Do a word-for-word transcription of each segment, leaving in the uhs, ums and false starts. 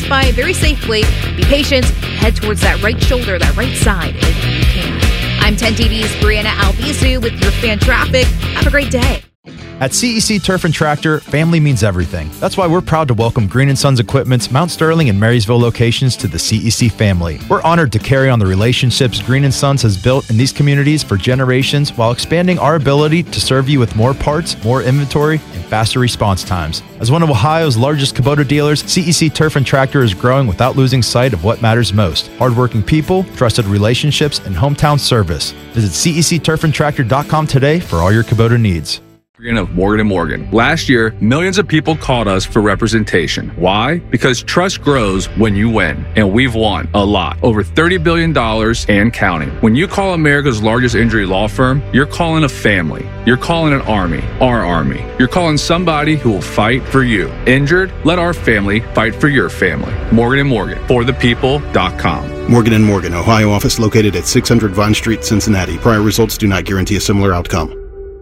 pass by very safely. Be patient. Head towards that right shoulder, that right side if you can. I'm ten T V's Brianna Albizu with your fan traffic. Have a great day. At C E C Turf and Tractor, family means everything. That's why we're proud to welcome Green and Sons Equipment's Mount Sterling and Marysville locations to the C E C family. We're honored to carry on the relationships Green and Sons has built in these communities for generations while expanding our ability to serve you with more parts, more inventory, and faster response times. As one of Ohio's largest Kubota dealers, C E C Turf and Tractor is growing without losing sight of what matters most: hardworking people, trusted relationships, and hometown service. Visit C E C turf and tractor dot com today for all your Kubota needs. Of Morgan and Morgan. Last year, millions of people called us for representation. Why? Because trust grows when you win. And we've won a lot. Over thirty billion dollars and counting. When you call America's largest injury law firm, you're calling a family. You're calling an army. Our army. You're calling somebody who will fight for you. Injured? Let our family fight for your family. Morgan and Morgan. For the people dot com. Morgan and Morgan, Ohio office located at six hundred Vine Street, Cincinnati. Prior results do not guarantee a similar outcome.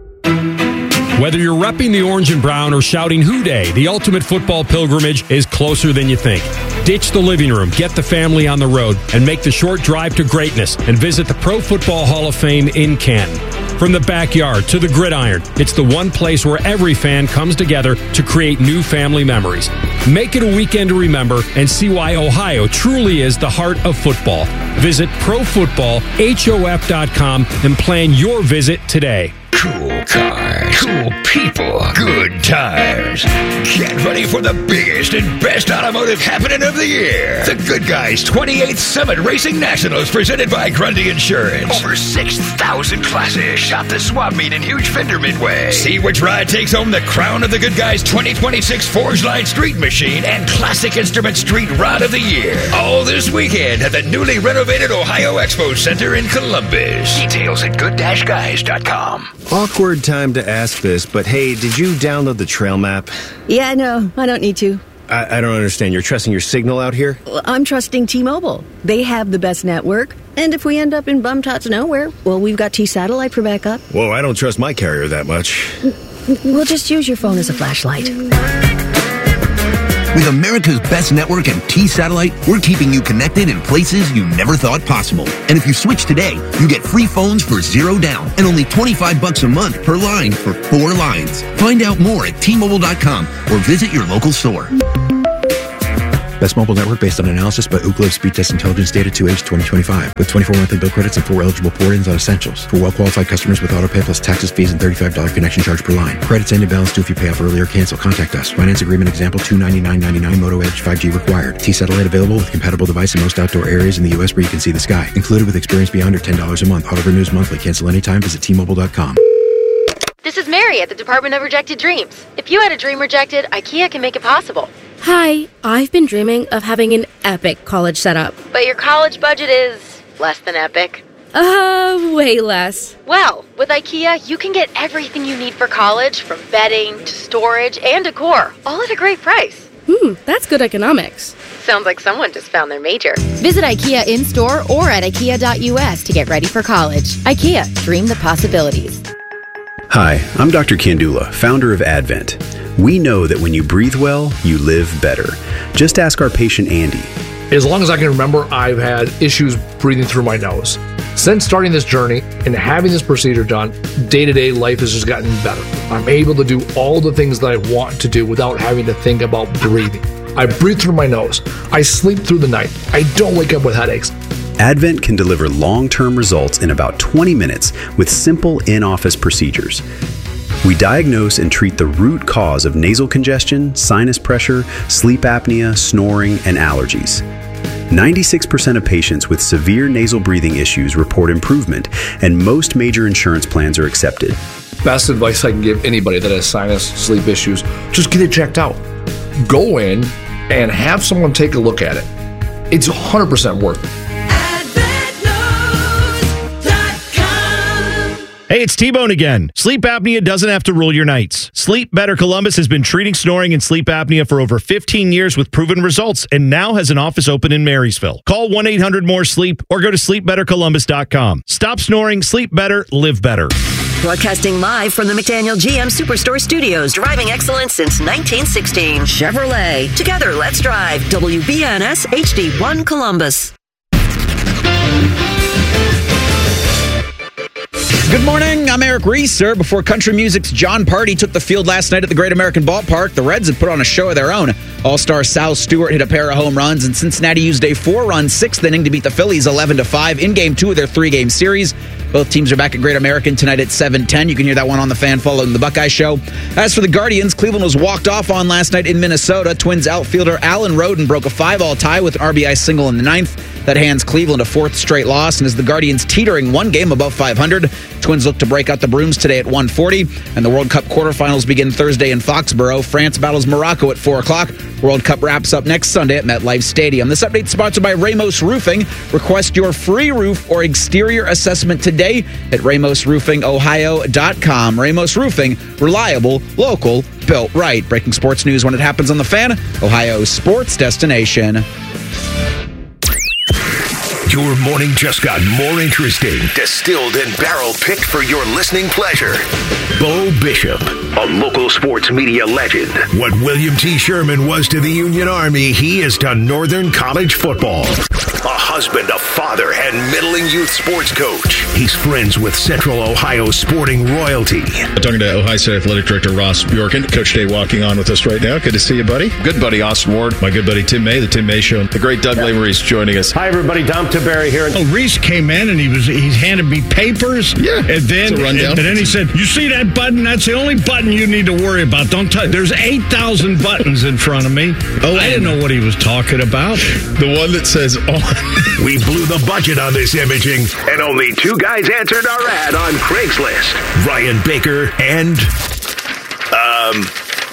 Whether you're repping the orange and brown or shouting Hoo Day, the ultimate football pilgrimage is closer than you think. Ditch the living room, get the family on the road, and make the short drive to greatness and visit the Pro Football Hall of Fame in Canton. From the backyard to the gridiron, it's the one place where every fan comes together to create new family memories. Make it a weekend to remember and see why Ohio truly is the heart of football. Visit pro football hof dot com and plan your visit today. Cool cars, cool people, good tires. Get ready for the biggest and best automotive happening of the year. The Good Guys twenty-eighth Summit Racing Nationals presented by Grundy Insurance. Over six thousand classes. Shop the swap meet in Huge Fender Midway. See which ride takes home the crown of the Good Guys twenty twenty-six Forge Line Street Machine and Classic Instrument Street Rod of the Year. All this weekend at the newly renovated Ohio Expo Center in Columbus. Details at good dash guys dot com. Awkward time to ask this, but hey, did you download the trail map? Yeah, no, I don't need to. I, I don't understand. You're trusting your signal out here? Well, I'm trusting T-Mobile. They have the best network. And if we end up in bum-tots nowhere, well, we've got T-Satellite for backup. Whoa, I don't trust my carrier that much. We'll just use your phone as a flashlight. With America's best network and T-Satellite, we're keeping you connected in places you never thought possible. And if you switch today, you get free phones for zero down and only twenty-five bucks a month per line for four lines. Find out more at T Mobile dot com or visit your local store. Best mobile network based on analysis by Ookla Speed Test Intelligence data to age twenty twenty-five. With twenty-four monthly bill credits and four eligible port-ins on Essentials. For well-qualified customers with autopay plus taxes, fees, and thirty-five dollars connection charge per line. Credits end in balance due if you pay off early or cancel. Contact us. Finance agreement example two ninety-nine ninety-nine. Moto Edge five G required. T-Satellite available with compatible device in most outdoor areas in the U S where you can see the sky. Included with Experience Beyond or ten dollars a month. Auto renews monthly. Cancel anytime. Visit T Mobile dot com. This is Mary at the Department of Rejected Dreams. If you had a dream rejected, IKEA can make it possible. Hi, I've been dreaming of having an epic college setup. But your college budget is less than epic. Uh, way less. Well, with IKEA, you can get everything you need for college, from bedding to storage and decor, all at a great price. Hmm, that's good economics. Sounds like someone just found their major. Visit IKEA in-store or at ikea dot U S to get ready for college. IKEA, dream the possibilities. Hi, I'm Doctor Kandula, founder of Advent. We know that when you breathe well, you live better. Just ask our patient Andy. As long as I can remember, I've had issues breathing through my nose. Since starting this journey and having this procedure done, day-to-day life has just gotten better. I'm able to do all the things that I want to do without having to think about breathing. I breathe through my nose. I sleep through the night. I don't wake up with headaches. Advent can deliver long-term results in about twenty minutes with simple in-office procedures. We diagnose and treat the root cause of nasal congestion, sinus pressure, sleep apnea, snoring, and allergies. ninety-six percent of patients with severe nasal breathing issues report improvement, and most major insurance plans are accepted. Best advice I can give anybody that has sinus, sleep issues, just get it checked out. Go in and have someone take a look at it. It's one hundred percent worth it. Hey, it's T-Bone again. Sleep apnea doesn't have to rule your nights. Sleep Better Columbus has been treating snoring and sleep apnea for over fifteen years with proven results and now has an office open in Marysville. Call one eight hundred more sleep or go to sleep better columbus dot com. Stop snoring, sleep better, live better. Broadcasting live from the McDaniel G M Superstore Studios. Driving excellence since nineteen sixteen. Chevrolet. Together, let's drive. W B N S H D one Columbus. Good morning, I'm Eric Reeser. Before country music's John Party took the field last night at the Great American Ballpark, the Reds had put on a show of their own. All-star Sal Stewart hit a pair of home runs, and Cincinnati used a four-run sixth inning to beat the Phillies eleven to five in Game two of their three-game series. Both teams are back at Great American tonight at seven ten. You can hear that one on the Fan following the Buckeye Show. As for the Guardians, Cleveland was walked off on last night in Minnesota. Twins outfielder Alan Roden broke a five-all tie with an R B I single in the ninth. That hands Cleveland a fourth straight loss, and as the Guardians teetering one game above five hundred, Twins look to break out the brooms today at one forty, and the World Cup quarterfinals begin Thursday in Foxborough. France battles Morocco at four o'clock. World Cup wraps up next Sunday at MetLife Stadium. This update is sponsored by Ramos Roofing. Request your free roof or exterior assessment today at ramos roofing ohio dot com. Ramos Roofing, reliable, local, built right. Breaking sports news when it happens on The Fan, Ohio's sports destination. Your morning just got more interesting. Distilled and barrel-picked for your listening pleasure. Bo Bishop, a local sports media legend. What William T. Sherman was to the Union Army, he is to Northern College football. A husband, a father, and middling youth sports coach. He's friends with Central Ohio sporting royalty. I'm talking to Ohio State Athletic Director Ross Bjorken. Coach Day walking on with us right now. Good to see you, buddy. Good buddy Austin Ward. My good buddy Tim May, the Tim May Show. The great Doug Lamereese joining us. Hi, everybody. Dom Tiberi here. Oh, Reese came in and he was he handed me papers. Yeah, and then it's a rundown. And, and then he said, "You see that button? That's the only button you need to worry about. Don't touch. There's eight thousand buttons in front of me." Oh, I didn't know what he was talking about. The one that says on. We blew the budget on this imaging, and only two guys answered our ad on Craigslist: Ryan Baker and um.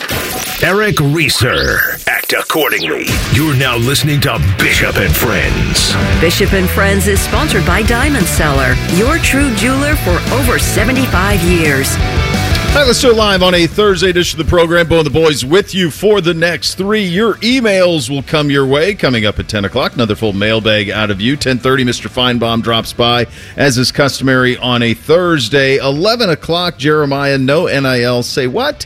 Eric Reeser. Act accordingly. You're now listening to Bishop and Friends. Bishop and Friends is sponsored by Diamond Seller, your true jeweler for over seventy-five years. All right, let's do it live on a Thursday edition of the program. Bo and the boys with you for the next three. Your emails will come your way coming up at ten o'clock. Another full mailbag out of you. ten thirty, Mister Feinbaum drops by, as is customary on a Thursday. eleven o'clock, Jeremiah, no N I L. Say what?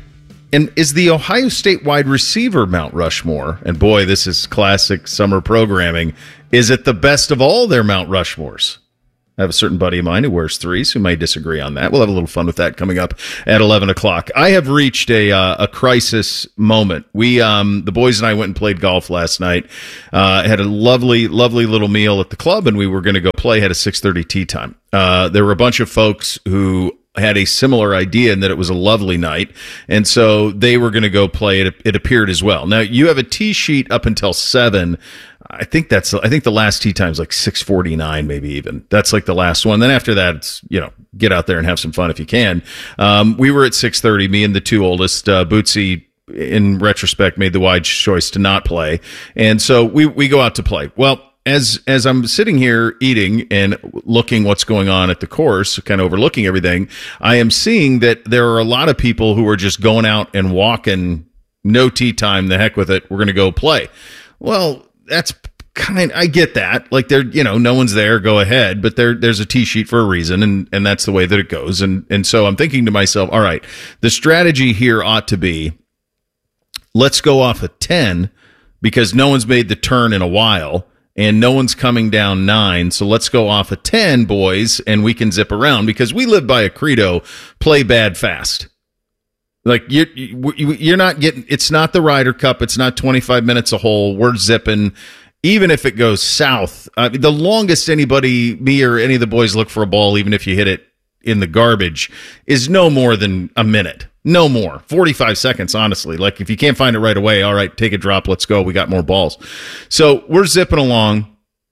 And is the Ohio State wide receiver Mount Rushmore, and boy, this is classic summer programming, is it the best of all their Mount Rushmores? I have a certain buddy of mine who wears threes who may disagree on that. We'll have a little fun with that coming up at eleven o'clock. I have reached a uh, a crisis moment. We, um, the boys and I went and played golf last night. Uh, had a lovely, lovely little meal at the club, and we were going to go play. Had a six thirty tee time. Uh, there were a bunch of folks who had a similar idea and that it was a lovely night, and so they were going to go play. It, it appeared as well. Now, you have a tee sheet up until seven. I think that's, I think the last tee time is like six forty-nine, maybe even. That's like the last one. Then after that, it's, you know, get out there and have some fun if you can. Um, we were at six thirty, me and the two oldest. Uh, Bootsy, in retrospect, made the wise choice to not play. And so we, we go out to play. Well, As as I'm sitting here eating and looking what's going on at the course, kind of overlooking everything, I am seeing that there are a lot of people who are just going out and walking, no tee time, the heck with it, we're going to go play. Well, that's kind I get that. Like, there, you know, no one's there, go ahead, but there there's a tee sheet for a reason, and and that's the way that it goes. And and so I'm thinking to myself, all right, the strategy here ought to be, let's go off a ten because no one's made the turn in a while. And no one's coming down nine, so let's go off a ten, boys, and we can zip around, because we live by a credo: play bad fast. Like, you're, you're not getting, it's not the Ryder Cup, it's not twenty-five minutes a hole, we're zipping. Even if it goes south, uh, the longest anybody, me or any of the boys, look for a ball, even if you hit it in the garbage, is no more than a minute. No more. forty-five seconds, honestly. Like, if you can't find it right away, all right, take a drop, let's go. We got more balls. So we're zipping along.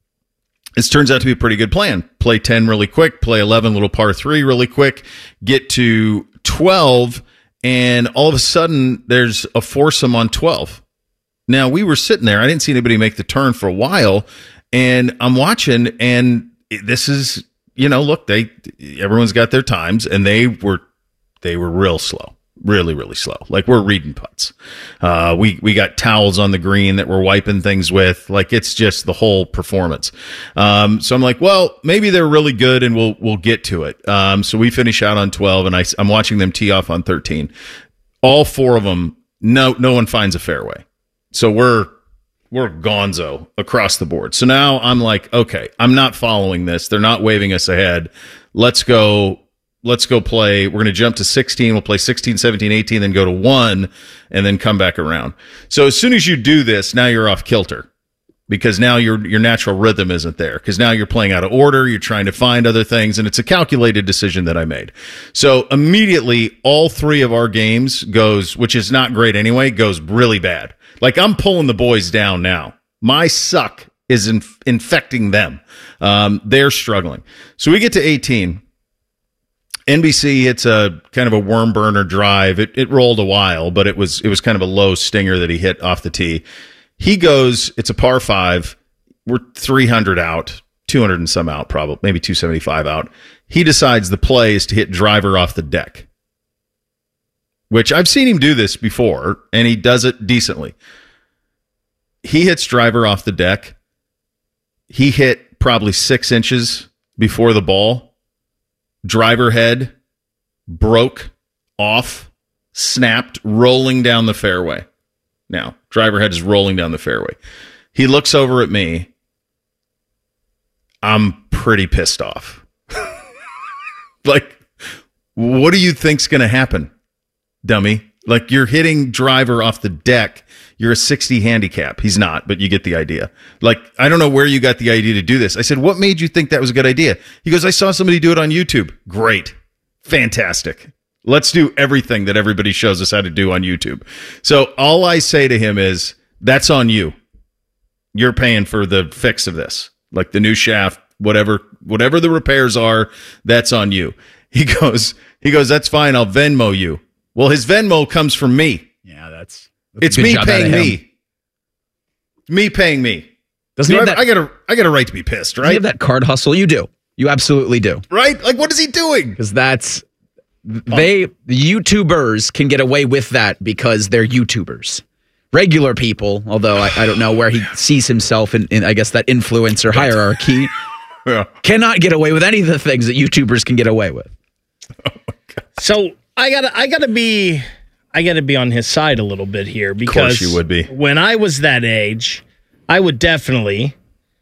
This turns out to be a pretty good plan. Play ten really quick, play eleven, little par three really quick, get to twelve, and all of a sudden there's a foursome on twelve. Now, we were sitting there. I didn't see anybody make the turn for a while, and I'm watching, and this is, you know, look, they everyone's got their times, and they were they were real slow. Really, really slow. Like we're reading putts. Uh, we, we got towels on the green that we're wiping things with. Like it's just the whole performance. Um, so I'm like, well, maybe they're really good and we'll, we'll get to it. Um, so we finish out on twelve and I, I'm watching them tee off on thirteen. All four of them, no, no one finds a fairway. So we're, we're gonzo across the board. So now I'm like, okay, I'm not following this. They're not waving us ahead. Let's go. Let's go play. We're going to jump to sixteen. We'll play sixteen, seventeen, eighteen, then go to one, and then come back around. So as soon as you do this, now you're off kilter because now your your natural rhythm isn't there because now you're playing out of order. You're trying to find other things, and it's a calculated decision that I made. So immediately, all three of our games goes, which is not great anyway, goes really bad. Like I'm pulling the boys down now. My suck is inf- infecting them. Um, they're struggling. So we get to eighteen. N B C, it's a kind of a worm burner drive. It it rolled a while, but it was it was kind of a low stinger that he hit off the tee. He goes, it's a par five. We're three hundred out, two hundred and some out, probably maybe two seventy-five out. He decides the play is to hit driver off the deck, which I've seen him do this before, and he does it decently. He hits driver off the deck. He hit probably six inches before the ball. Driver head broke off, snapped, rolling down the fairway. Now, driver head is rolling down the fairway. He looks over at me. I'm pretty pissed off. Like, what do you think's going to happen, dummy? Like, you're hitting driver off the deck. You're a sixty handicap. He's not, but you get the idea. Like, I don't know where you got the idea to do this. I said, what made you think that was a good idea? He goes, I saw somebody do it on YouTube. Great. Fantastic. Let's do everything that everybody shows us how to do on YouTube. So all I say to him is, that's on you. You're paying for the fix of this. Like the new shaft, whatever, whatever the repairs are, that's on you. He goes, he goes, that's fine. I'll Venmo you. Well, his Venmo comes from me. Yeah, that's, that's it's me paying me. Me paying me. Doesn't so he I, have that, I got a, I got a right to be pissed, right? Does he have that card hustle? You do. You absolutely do. Right? Like, what is he doing? Because that's they YouTubers can get away with that because they're YouTubers. Regular people, although I, I don't know where he sees himself in, in I guess that influencer hierarchy, yeah. cannot get away with any of the things that YouTubers can get away with. So I gotta, I gotta be, I gotta be on his side a little bit here because of course you would be. When I was that age, I would definitely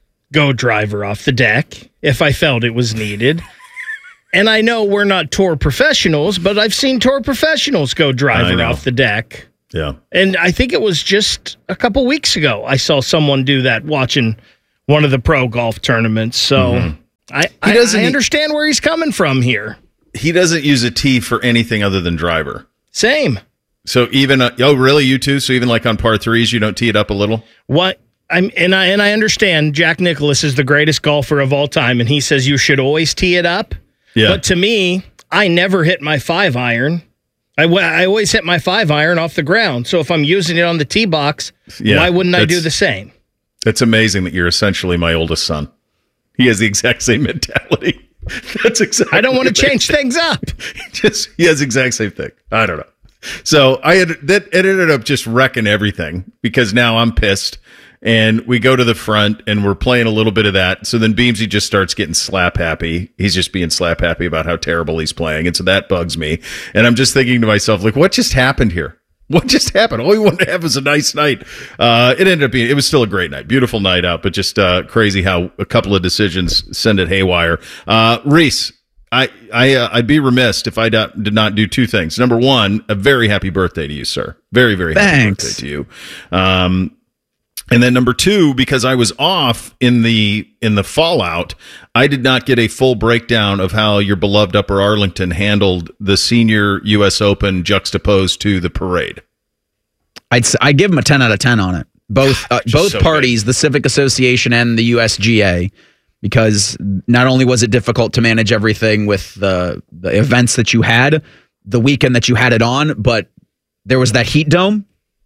go driver off the deck if I felt it was needed. And I know we're not tour professionals, but I've seen tour professionals go driver off the deck. Yeah. And I think it was just a couple weeks ago I saw someone do that watching one of the pro golf tournaments. So mm-hmm. I, I, I understand where he's coming from here. He doesn't use a tee for anything other than driver. Same. So even, uh, oh, really? You too? So even like on par threes, you don't tee it up a little? What? I'm, and I and I understand Jack Nicklaus is the greatest golfer of all time, and he says you should always tee it up. Yeah. But to me, I never hit my five iron. I, I always hit my five iron off the ground. So if I'm using it on the tee box, yeah, why wouldn't I do the same? It's amazing that you're essentially my oldest son. He has the exact same mentality. That's exactly. I don't want to change things up. Just he has the exact same thing. I don't know. So I had that. It ended up just wrecking everything because now I'm pissed. And we go to the front and we're playing a little bit of that. So then Beamsy just starts getting slap happy. He's just being slap happy about how terrible he's playing. And so that bugs me. And I'm just thinking to myself, like, what just happened here? What just happened? All we wanted to have was a nice night. Uh, it ended up being, it was still a great night. Beautiful night out, but just uh, crazy how a couple of decisions send it haywire. Uh, Reese, I, I, uh, I'd be remiss if I do, did not do two things. Number one, a very happy birthday to you, sir. Very, very happy Thanks. birthday to you. Um, And then number two, because I was off in the in the fallout, I did not get a full breakdown of how your beloved Upper Arlington handled the senior U S Open juxtaposed to the parade. I'd I'd give them a ten out of ten on it. Both uh, both so parties, good. The Civic Association and the U S G A, because not only was it difficult to manage everything with the the events that you had, the weekend that you had it on, but there was that heat dome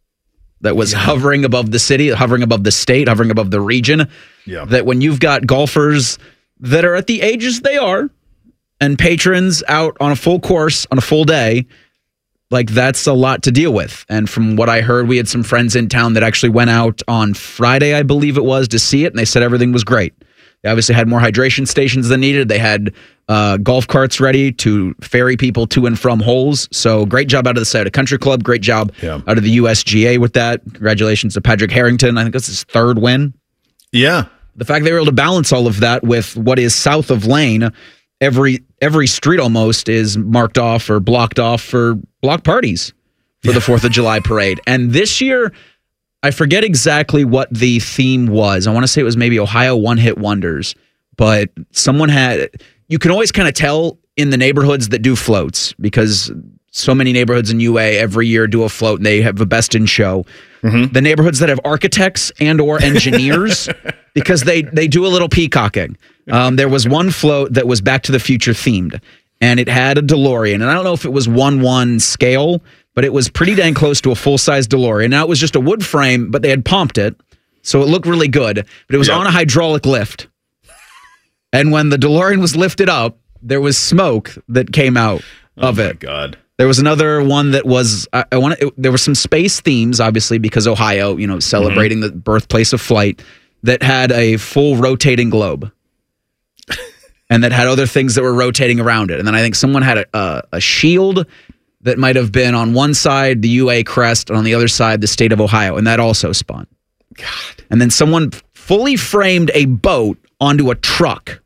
that was yeah. hovering above the city, hovering above the state, hovering above the region. Yeah. That when you've got golfers that are at the ages they are and patrons out on a full course on a full day, like that's a lot to deal with. And from what I heard, we had some friends in town that actually went out on Friday, I believe it was, to see it, and they said everything was great. They obviously had more hydration stations than needed. They had uh, golf carts ready to ferry people to and from holes. So great job out of the Scioto Country Club. Great job yeah. out of the U S G A with that. Congratulations to Patrick Harrington. I think that's his third win. Yeah. The fact they were able to balance all of that with what is south of Lane, every every street almost is marked off or blocked off for block parties for yeah. the fourth of July parade. And this year, I forget exactly what the theme was. I want to say it was maybe Ohio one-hit wonders, but someone had, you can always kind of tell in the neighborhoods that do floats, because so many neighborhoods in U A every year do a float and they have a best in show. Mm-hmm. The neighborhoods that have architects and or engineers, because they, they do a little peacocking. Um, there was one float that was Back to the Future themed, and it had a DeLorean. And I don't know if it was one one scale, but it was pretty dang close to a full-size DeLorean. Now, it was just a wood frame, but they had pumped it, so it looked really good. But it was yep. on a hydraulic lift. And when the DeLorean was lifted up, there was smoke that came out oh of my it. God. There was another one that was, I, I want. There were some space themes, obviously, because Ohio, you know, celebrating mm-hmm. the birthplace of flight, that had a full rotating globe. And that had other things that were rotating around it. And then I think someone had a, a, a shield that might have been on one side the U A crest, and on the other side the state of Ohio, and that also spun. God. And then someone fully framed a boat onto a truck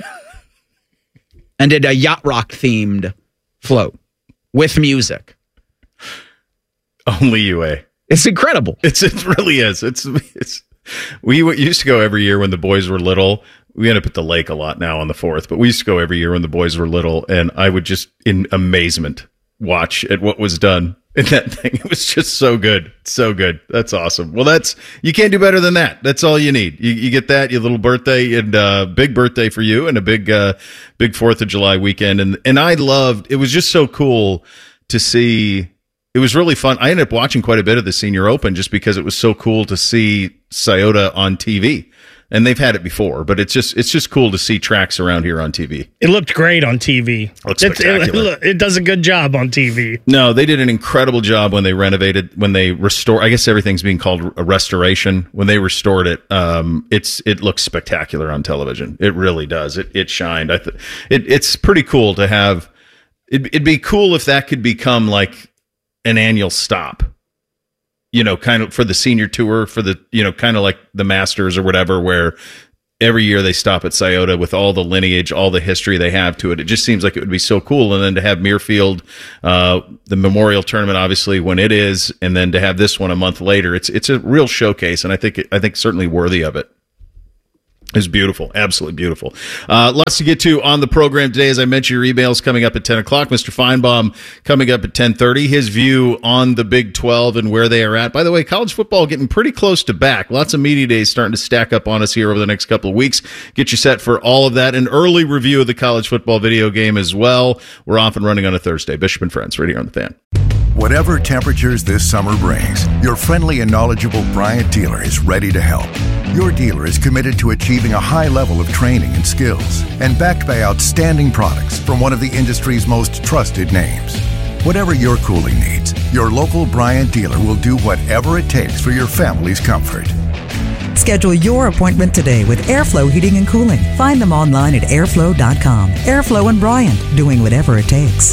and did a yacht rock themed float with music. Only U A. It's incredible. It's it really is. It's it's. We used to go every year when the boys were little. We end up at the lake a lot now on the fourth, but we used to go every year when the boys were little, and I would just in amazement watch at what was done in that thing. It was just so good. So good. That's awesome. Well, that's, you can't do better than that. That's all you need. You, you get that, your little birthday, and uh big birthday for you, and a big, uh, big fourth of July weekend. And, and I loved, it was just so cool to see. It was really fun. I ended up watching quite a bit of the Senior Open just because it was so cool to see Scioto on T V. And they've had it before, but it's just it's just cool to see tracks around here on T V. It looked great on T V. Looks spectacular. It, it, it does a good job on T V. No, they did an incredible job when they renovated, when they restore. I guess everything's being called a restoration. When they restored it, um, it's it looks spectacular on television. It really does. It it shined. I th- it it's pretty cool to have. It, it'd be cool if that could become like an annual stop. You know, kind of for the senior tour, for the, you know, kind of like the Masters or whatever, where every year they stop at Scioto with all the lineage, all the history they have to it. It just seems like it would be so cool. And then to have Muirfield, uh, the Memorial Tournament, obviously when it is, and then to have this one a month later, it's it's a real showcase, and I think I think certainly worthy of it. It's beautiful. Absolutely beautiful. Uh, lots to get to on the program today. As I mentioned, your emails coming up at ten o'clock. Mister Feinbaum coming up at ten thirty. His view on the Big twelve and where they are at. By the way, college football getting pretty close to back. Lots of media days starting to stack up on us here over the next couple of weeks. Get you set for all of that. An early review of the college football video game as well. We're off and running on a Thursday. Bishop and Friends, right here on The Fan. Whatever temperatures this summer brings, your friendly and knowledgeable Bryant dealer is ready to help. Your dealer is committed to achieving a high level of training and skills, and backed by outstanding products from one of the industry's most trusted names. Whatever your cooling needs, your local Bryant dealer will do whatever it takes for your family's comfort. Schedule your appointment today with Airflow Heating and Cooling. Find them online at airflow dot com. Airflow and Bryant, doing whatever it takes.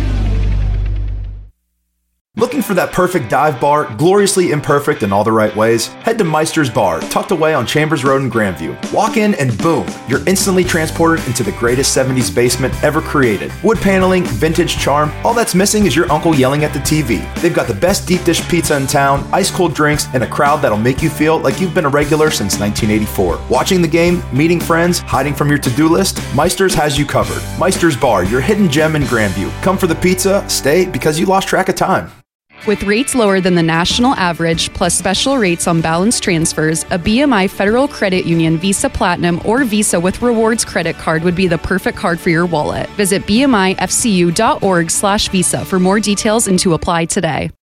Looking for that perfect dive bar, gloriously imperfect in all the right ways? Head to Meister's Bar, tucked away on Chambers Road in Grandview. Walk in and boom, you're instantly transported into the greatest seventies basement ever created. Wood paneling, vintage charm, all that's missing is your uncle yelling at the T V. They've got the best deep dish pizza in town, ice cold drinks, and a crowd that'll make you feel like you've been a regular since nineteen eighty-four. Watching the game, meeting friends, hiding from your to-do list, Meister's has you covered. Meister's Bar, your hidden gem in Grandview. Come for the pizza, stay because you lost track of time. With rates lower than the national average, plus special rates on balance transfers, a B M I Federal Credit Union Visa Platinum or Visa with Rewards credit card would be the perfect card for your wallet. Visit B M I F C U dot org slash Visa for more details and to apply today.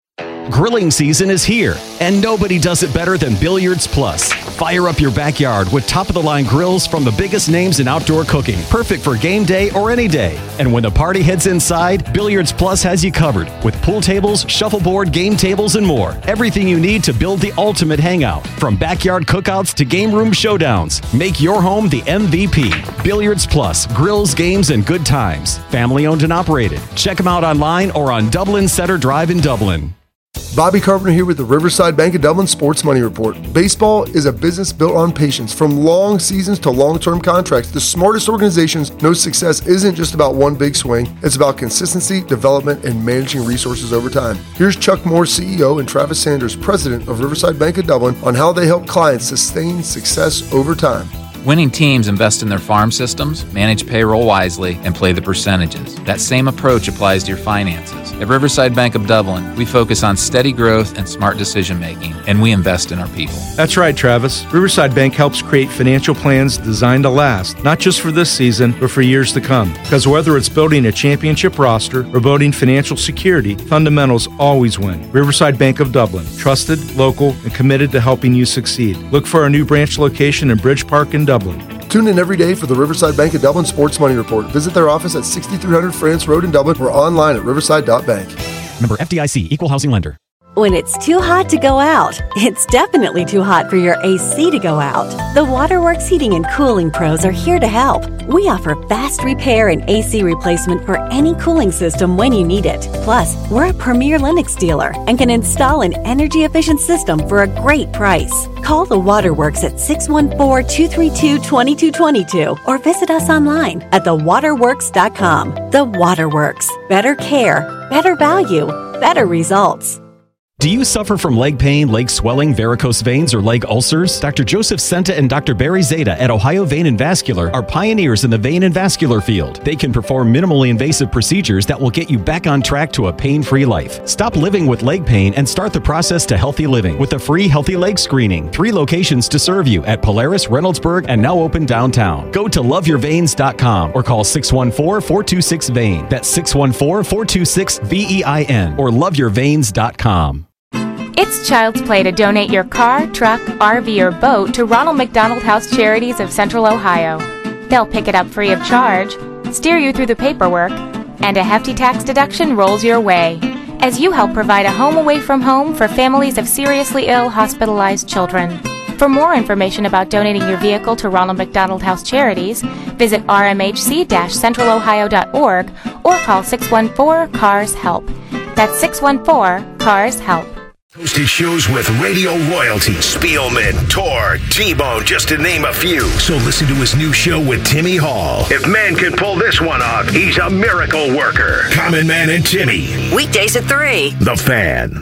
Grilling season is here, and nobody does it better than Billiards Plus. Fire up your backyard with top-of-the-line grills from the biggest names in outdoor cooking, perfect for game day or any day. And when the party heads inside, Billiards Plus has you covered with pool tables, shuffleboard, game tables, and more. Everything you need to build the ultimate hangout. From backyard cookouts to game room showdowns, make your home the M V P. Billiards Plus, grills, games, and good times. Family owned and operated. Check them out online or on Dublin Center Drive in Dublin. Bobby Carpenter here with the Riverside Bank of Dublin Sports Money Report. Baseball is a business built on patience. From long seasons to long-term contracts, the smartest organizations know success isn't just about one big swing. It's about consistency, development, and managing resources over time. Here's Chuck Moore, C E O, and Travis Sanders, President of Riverside Bank of Dublin, on how they help clients sustain success over time. Winning teams invest in their farm systems, manage payroll wisely, and play the percentages. That same approach applies to your finances. At Riverside Bank of Dublin, we focus on steady growth and smart decision-making, and we invest in our people. That's right, Travis. Riverside Bank helps create financial plans designed to last, not just for this season, but for years to come. Because whether it's building a championship roster or building financial security, fundamentals always win. Riverside Bank of Dublin, trusted, local, and committed to helping you succeed. Look for our new branch location in Bridge Park in Dublin. Tune in every day for the Riverside Bank of Dublin Sports Money Report. Visit their office at sixty-three hundred France Road in Dublin or online at riverside dot bank. Member F D I C, Equal Housing Lender. When it's too hot to go out, it's definitely too hot for your A C to go out. The Waterworks Heating and Cooling Pros are here to help. We offer fast repair and A C replacement for any cooling system when you need it. Plus, we're a premier Lennox dealer and can install an energy-efficient system for a great price. Call the Waterworks at six one four, two three two, two two two two or visit us online at the waterworks dot com. The Waterworks. Better care, better value, better results. Do you suffer from leg pain, leg swelling, varicose veins, or leg ulcers? Doctor Joseph Senta and Doctor Barry Zeta at Ohio Vein and Vascular are pioneers in the vein and vascular field. They can perform minimally invasive procedures that will get you back on track to a pain-free life. Stop living with leg pain and start the process to healthy living with a free healthy leg screening. Three locations to serve you at Polaris, Reynoldsburg, and now open downtown. Go to love your veins dot com or call six one four, four two six, V E I N. That's six one four, four two six, V E I N or love your veins dot com. It's child's play to donate your car, truck, R V, or boat to Ronald McDonald House Charities of Central Ohio. They'll pick it up free of charge, steer you through the paperwork, and a hefty tax deduction rolls your way as you help provide a home away from home for families of seriously ill, hospitalized children. For more information about donating your vehicle to Ronald McDonald House Charities, visit r m h c dash central ohio dot org or call six one four, C A R S HELP. That's six one four, C A R S HELP. Hosted shows with radio royalty, Spielman, Tor, T-Bone, just to name a few. So listen to his new show with Timmy Hall. If man can pull this one off, he's a miracle worker. Common Man and Timmy. Weekdays at three. The Fan.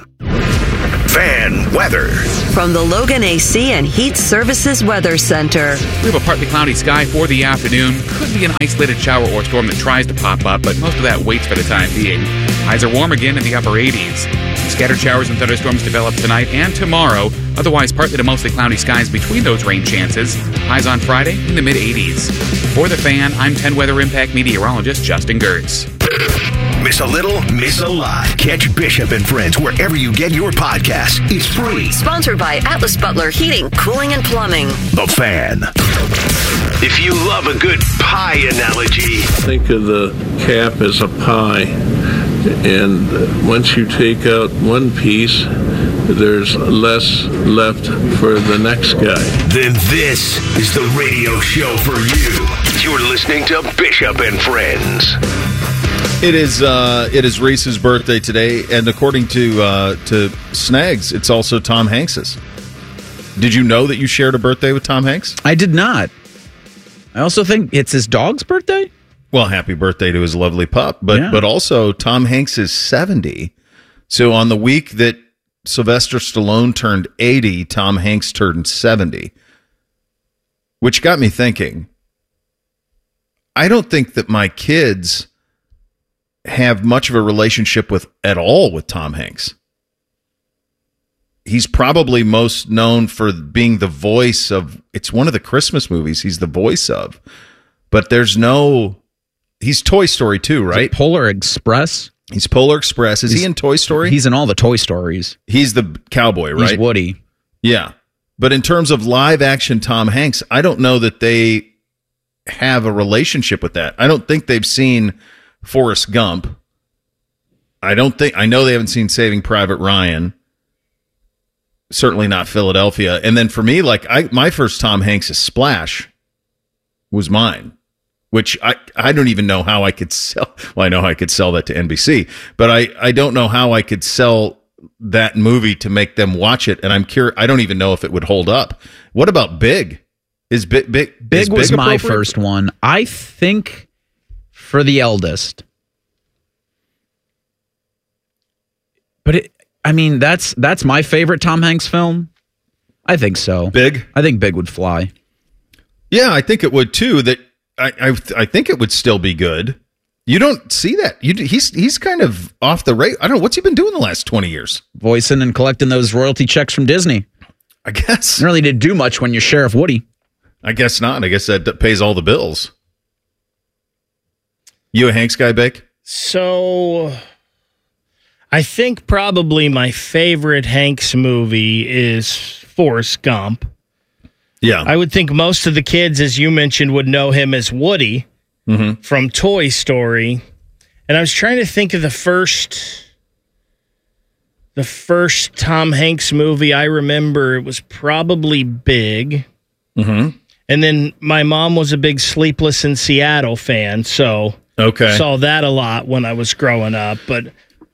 Fan weather. From the Logan A C and Heat Services Weather Center. We have a partly cloudy sky for the afternoon. Could be an isolated shower or storm that tries to pop up, but most of that waits for the time being. Highs are warm again in the upper eighties. Scattered showers and thunderstorms develop tonight and tomorrow. Otherwise, partly to mostly cloudy skies between those rain chances. Highs on Friday in the mid-eighties. For The Fan, I'm ten Weather Impact meteorologist Justin Gertz. Miss a little, miss a lot. Catch Bishop and Friends wherever you get your podcasts. It's free. Sponsored by Atlas Butler Heating, Cooling, and Plumbing. The Fan. If you love a good pie analogy, think of the cap as a pie. And once you take out one piece, there's less left for the next guy. Then this is the radio show for you. You're listening to Bishop and Friends. It is uh, it is Reese's birthday today, and according to uh, to Snags, it's also Tom Hanks's. Did you know that you shared a birthday with Tom Hanks? I did not. I also think it's his dog's birthday. Well, happy birthday to his lovely pup, but Yeah. but also Tom Hanks is seventy. So on the week that Sylvester Stallone turned eighty, Tom Hanks turned seventy, which got me thinking. I don't think that my kids have much of a relationship with at all with Tom Hanks. He's probably most known for being the voice of, it's one of the Christmas movies he's the voice of, but there's no, he's Toy Story two, right? Polar Express. He's Polar Express. Is He's- he in Toy Story? He's in all the Toy Stories. He's the cowboy, right? He's Woody. Yeah. But in terms of live action Tom Hanks, I don't know that they have a relationship with that. I don't think they've seen Forrest Gump. I don't think, I know they haven't seen Saving Private Ryan. Certainly not Philadelphia. And then for me, like, I, my first Tom Hanks is Splash was mine, which I, I don't even know how I could sell. Well, I know how I could sell that to N B C, but I, I don't know how I could sell that movie to make them watch it. And I'm curious, I don't even know if it would hold up. What about Big? Is Big, Big, Big is was Big my appropriate? first one. I think for the eldest. But it, I mean, that's that's my favorite Tom Hanks film. I think so. Big? I think Big would fly. Yeah, I think it would too. That I, I, I think it would still be good. You don't see that. You, he's he's kind of off the rate. I don't know what's he been doing the last twenty years. Voicing and collecting those royalty checks from Disney. I guess. Didn't really did do much when you're Sheriff Woody. I guess not. I guess that pays all the bills. You a Hanks guy, Beck? So, I think probably my favorite Hanks movie is Forrest Gump. Yeah. I would think most of the kids, as you mentioned, would know him as Woody mm-hmm. from Toy Story. And I was trying to think of the first... The first Tom Hanks movie I remember, it was probably Big. Mm-hmm. And then my mom was a big Sleepless in Seattle fan, so okay. saw that a lot when I was growing up. But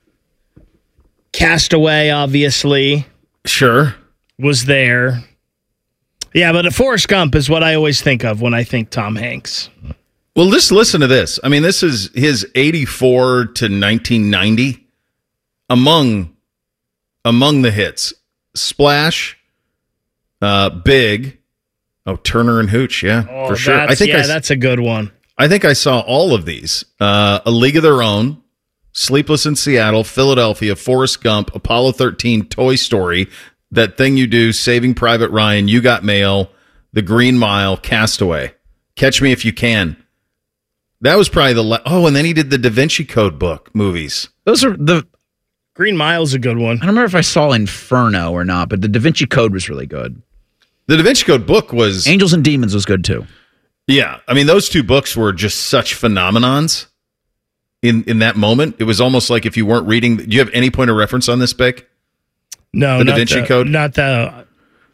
Castaway, obviously. Sure. Was there. Yeah, but a Forrest Gump is what I always think of when I think Tom Hanks. Well, just listen to this. I mean, this is his eighty-four to nineteen ninety. Among... Among the hits, Splash, uh, Big, oh Turner and Hooch, yeah, Oh, for sure. that's- I think yeah, I, that's a good one. I think I saw all of these: uh, A League of Their Own, Sleepless in Seattle, Philadelphia, Forrest Gump, Apollo thirteen, Toy Story, That Thing You Do, Saving Private Ryan, You Got Mail, The Green Mile, Castaway, Catch Me If You Can. That was probably the la- oh, and then he did the Da Vinci Code book movies. Those are the. Green Mile's a good one. I don't remember if I saw Inferno or not, but the Da Vinci Code was really good. The Da Vinci Code book was... Angels and Demons was good, too. Yeah. I mean, those two books were just such phenomenons in, in that moment. It was almost like if you weren't reading... Do you have any point of reference on this, Beck? No, The Da not Vinci the, Code? Not the...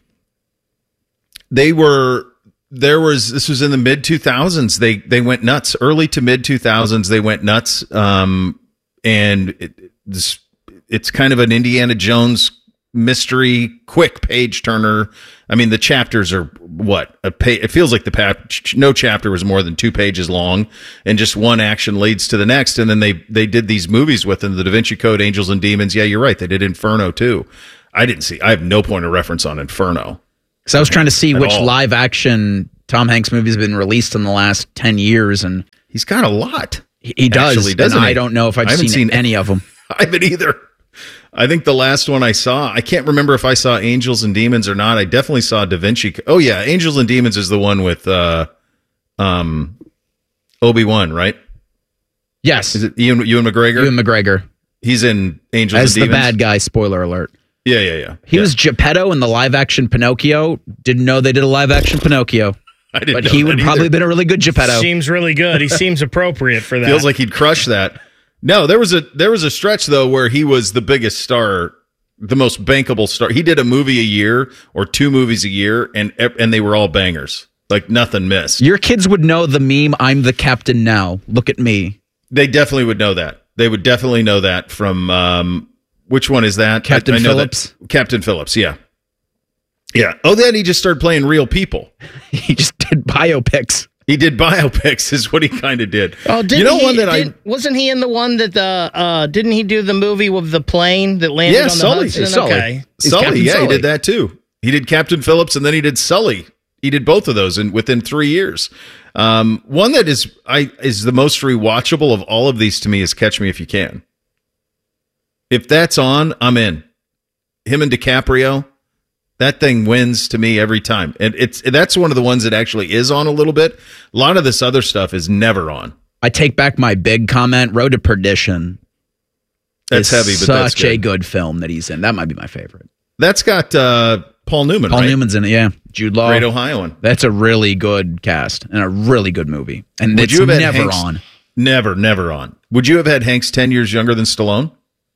They were... There was... This was in the mid two thousands. They they went nuts. Early to mid two thousands, they went nuts. Um, and it, this... It's kind of an Indiana Jones mystery, quick page turner. I mean, the chapters are what a page. It feels like the pa- no chapter was more than two pages long, and just one action leads to the next. And then they they did these movies with them, the Da Vinci Code, Angels and Demons. Yeah, you're right. They did Inferno too. I didn't see. I have no point of reference on Inferno. Because I was trying to see At which all. live action Tom Hanks movies have been released in the last ten years, and he's got a lot. He, he does, Actually, doesn't and he? I don't know if I've I haven't seen, seen- any of them. I haven't either. I think the last one I saw, I can't remember if I saw Angels and Demons or not. I definitely saw Da Vinci. Oh yeah, Angels and Demons is the one with uh, um, Obi-Wan, right? Yes. Is it Ewan, Ewan McGregor? Ewan McGregor. He's in Angels As and the Demons. bad guy, spoiler alert. Yeah, yeah, yeah. He yeah. was Geppetto in the live action Pinocchio. Didn't know they did a live action Pinocchio. I didn't But know he that would either. probably have been a really good Geppetto. Seems really good. He seems appropriate for that. Feels like he'd crush that. No, there was a there was a stretch though where he was the biggest star, the most bankable star. He did a movie a year or two movies a year, and and they were all bangers, like nothing missed. Your kids would know the meme, I'm the captain now. Look at me. They definitely would know that. They would definitely know that from um, which one is that? Captain I, I know Phillips? That. Captain Phillips, yeah. Yeah. Oh, then he just started playing real people. He just did biopics. He did biopics is what he kind of did. Oh, didn't you know he, one that did, wasn't he in the one that the uh, didn't he do the movie with the plane that I landed Yeah, on Sully. the Hudson? Sully. Okay. Sully, Captain yeah, Sully. he did that too. He did Captain Phillips and then he did Sully. He did both of those in within three years. Um, one that is I is the most rewatchable of all of these to me is Catch Me If You Can. If that's on, I'm in. Him and DiCaprio, that thing wins to me every time. And it's that's one of the ones that actually is on a little bit. A lot of this other stuff is never on. I take back my big comment. Road to Perdition. That's heavy, but that's such good. a good film that he's in. That might be my favorite. That's got uh, Paul Newman, Paul right? Newman's in it, yeah. Jude Law. Great Ohioan. That's a really good cast and a really good movie. And Would it's you have had never Hanks- on. Never, never on. Would you have had Hanks ten years younger than Stallone?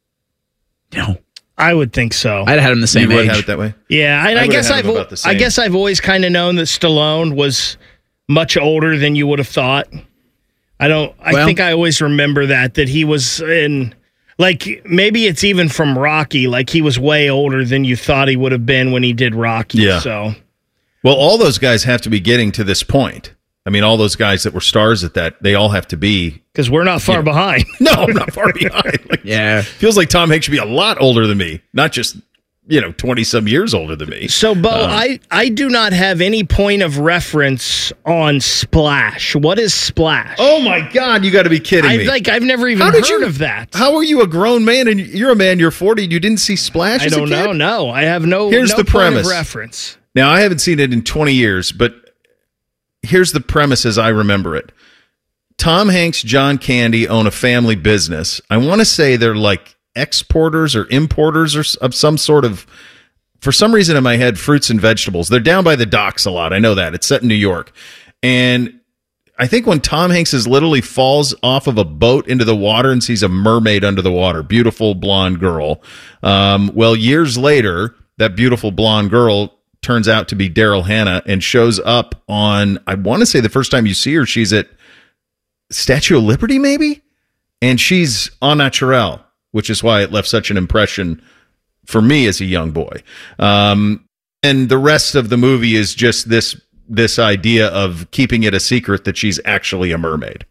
No. I would think so. I'd have had him the same you would age. have it that way? Yeah, I, I I would guess have had I've him about the I same. guess I've always kind of known that Stallone was much older than you would have thought. I don't. I Well- think I always remember that that he was in. Like maybe it's even from Rocky. Like he was way older than you thought he would have been when he did Rocky. Yeah. So Well, all those guys have to be getting to this point. I mean, all those guys that were stars at that, they all have to be. because we're not far Yeah. behind. No, I'm not far behind. Like, Yeah. feels like Tom Hanks should be a lot older than me, not just, you know, twenty some years older than me. So, Bo, Um, I, I do not have any point of reference on Splash. What is Splash? Oh my God, you got to be kidding I me! like I've never even How did heard you- of that. How are you a grown man and you're a man? You're forty. You didn't see Splash? I as a don't kid? know. No, I have no. Here's no the point premise. of reference. Now, I haven't seen it in twenty years, but here's the premise as I remember it. Tom Hanks, John Candy own a family business. I want to say they're like exporters or importers or s- of some sort of, for some reason in my head, fruits and vegetables. They're down by the docks a lot. I know that. It's set in New York. And I think when Tom Hanks is literally falls off of a boat into the water and sees a mermaid under the water, beautiful blonde girl. Um, well, years later, that beautiful blonde girl turns out to be Daryl Hannah and shows up on, I want to say the first time you see her, she's at Statue of Liberty, maybe? And she's en naturel, which is why it left such an impression for me as a young boy. Um, and the rest of the movie is just this this idea of keeping it a secret that she's actually a mermaid.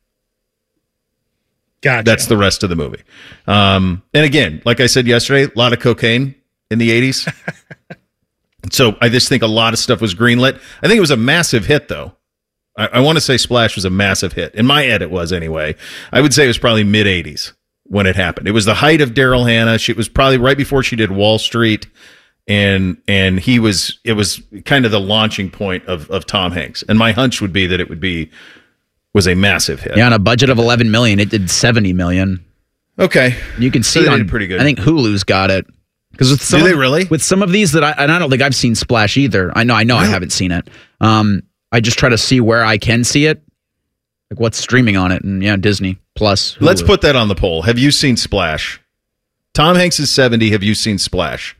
Gotcha. That's the rest of the movie. Um, and again, like I said yesterday, a lot of cocaine in the eighties. So I just think a lot of stuff was greenlit. I think it was a massive hit, though. I, I want to say Splash was a massive hit. In my head, it was anyway. I would say it was probably mid-eighties when it happened. It was the height of Daryl Hannah. She was probably right before she did Wall Street. And and he was, it was kind of the launching point of, of Tom Hanks. And my hunch would be that it would be, was a massive hit. Yeah, on a budget of eleven million dollars, it did seventy million dollars. Okay. You can see So they it on, did pretty good. I think Hulu's got it. Because with some Do they of- really? With some of these that I, and I don't think I've seen Splash either. I know, I know I haven't seen it. Um, I just try to see where I can see it. Like what's streaming on it. And yeah, Disney Plus. Hulu. Let's put that on the poll. Have you seen Splash? Tom Hanks is seventy. Have you seen Splash?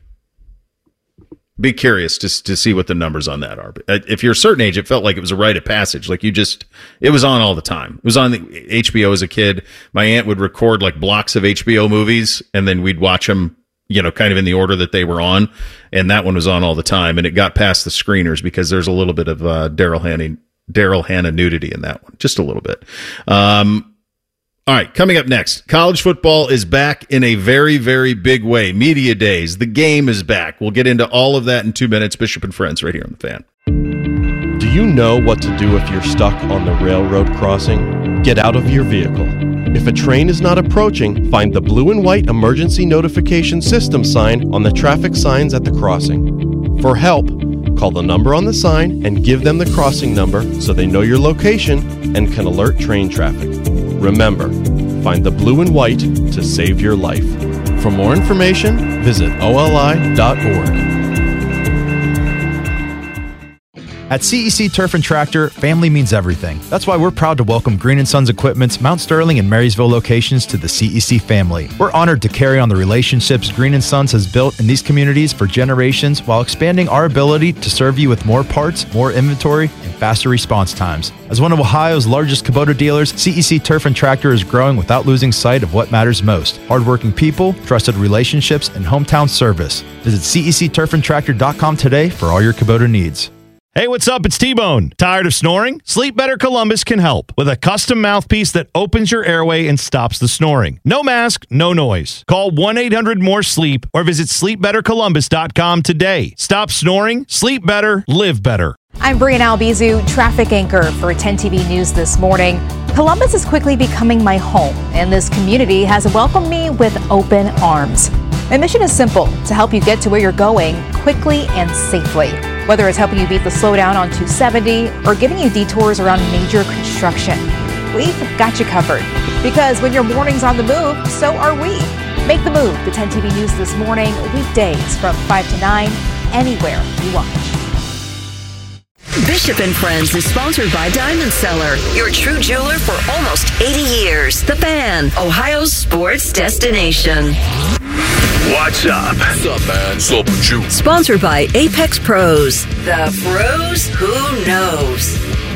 Be curious to, to see what the numbers on that are. If you're a certain age, it felt like it was a rite of passage. Like you just, it was on all the time. It was on the H B O as a kid. My aunt would record like blocks of H B O movies, and then we'd watch them, you know, kind of in the order that they were on. And that one was on all the time. And it got past the screeners because there's a little bit of uh, Daryl Hannah, Daryl Hannah nudity in that one, just a little bit. Um, all right, coming up next, college football is back in a very, very big way. Media days, the game is back. We'll get into all of that in two minutes. Bishop and Friends right here on The Fan. Do you know what to do if you're stuck on the railroad crossing? Get out of your vehicle. If a train is not approaching, find the blue and white emergency notification system sign on the traffic signs at the crossing. For help, call the number on the sign and give them the crossing number so they know your location and can alert train traffic. Remember, find the blue and white to save your life. For more information, visit O L I dot org. At C E C Turf and Tractor, family means everything. That's why we're proud to welcome Green and Sons Equipment's Mount Sterling and Marysville locations to the C E C family. We're honored to carry on the relationships Green and Sons has built in these communities for generations while expanding our ability to serve you with more parts, more inventory, and faster response times. As one of Ohio's largest Kubota dealers, C E C Turf and Tractor is growing without losing sight of what matters most: hardworking people, trusted relationships, and hometown service. Visit C E C turf and tractor dot com today for all your Kubota needs. Hey, what's up? It's T-Bone. Tired of snoring? Sleep Better Columbus can help with a custom mouthpiece that opens your airway and stops the snoring. No mask, no noise. Call one eight hundred more sleep or visit sleep better columbus dot com today. Stop snoring, sleep better, live better. I'm Brianna Albizu, traffic anchor for ten T V News this morning. Columbus is quickly becoming my home, and this community has welcomed me with open arms. My mission is simple: to help you get to where you're going quickly and safely. Whether it's helping you beat the slowdown on two seventy or giving you detours around major construction, we've got you covered. Because when your morning's on the move, so are we. Make the move to ten T V News This Morning, weekdays from five to nine, anywhere you watch. Bishop and Friends is sponsored by Diamond Seller, your true jeweler for almost eighty years. The Fan, Ohio's sports destination. What's up? What's up, man? What's up with you? Sponsored by Apex Pros. The pros who knows.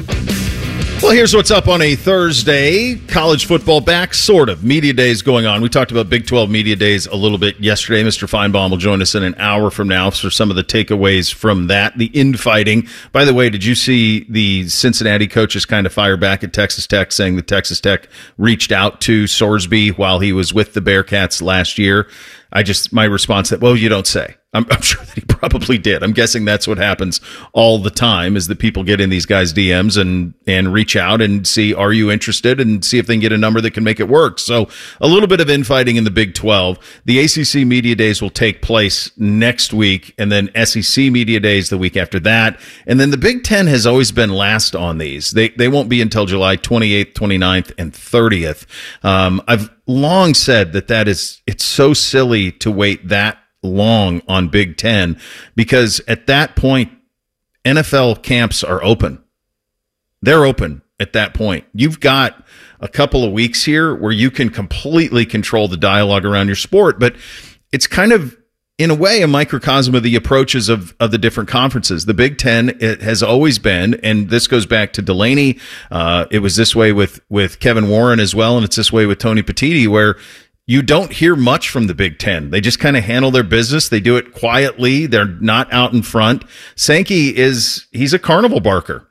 Well, here's what's up on a Thursday. College football back, sort of. Media days going on. We talked about Big twelve Media Days a little bit yesterday. Mister Feinbaum will join us in an hour from now for some of the takeaways from that. The infighting. By the way, did you see the Cincinnati coaches kind of fire back at Texas Tech, saying that Texas Tech reached out to Sorsby while he was with the Bearcats last year? I just, my response that, well, you don't say. I'm, I'm sure that he probably did. I'm guessing that's what happens all the time, is that people get in these guys' D Ms and and reach out and see, are you interested, and see if they can get a number that can make it work. So a little bit of infighting in the Big twelve. The A C C Media Days will take place next week, and then S E C Media Days the week after that. And then the Big Ten has always been last on these. They they won't be until July twenty-eighth, twenty-ninth, and thirtieth. Um, I've long said that that is, it's so silly to wait that long on Big Ten, because at that point, N F L camps are open. They're open at that point. You've got a couple of weeks here where you can completely control the dialogue around your sport, but it's kind of, in a way, a microcosm of the approaches of, of the different conferences. The Big Ten, it has always been, and this goes back to Delaney. Uh, it was this way with, with Kevin Warren as well, and it's this way with Tony Petitti, where you don't hear much from the Big Ten. They just kind of handle their business. They do it quietly. They're not out in front. Sankey is, he's a carnival barker.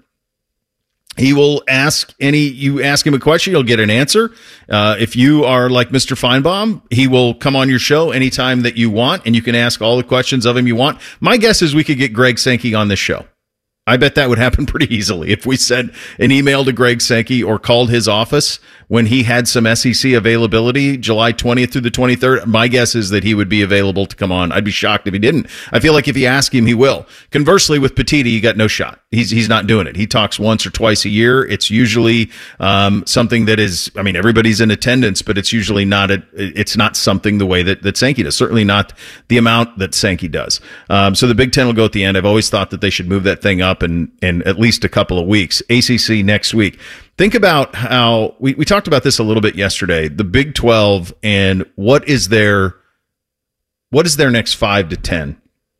He will ask any, you ask him a question, you'll get an answer. Uh, if you are like Mister Feinbaum, he will come on your show anytime that you want, and you can ask all the questions of him you want. My guess is we could get Greg Sankey on this show. I bet that would happen pretty easily if we sent an email to Greg Sankey or called his office when he had some S E C availability July twentieth through the twenty-third. My guess is that he would be available to come on. I'd be shocked if he didn't. I feel like if you ask him, he will. Conversely, with Petitti, you got no shot. He's he's not doing it. He talks once or twice a year. It's usually um, something that is, I mean, everybody's in attendance, but it's usually not a, it's not something the way that, that Sankey does. Certainly not the amount that Sankey does. Um, so the Big Ten will go at the end. I've always thought that they should move that thing up in, in at least a couple of weeks. A C C next week. Think about how we, we talked about this a little bit yesterday, the Big twelve, and what is their, what is their next five to ten?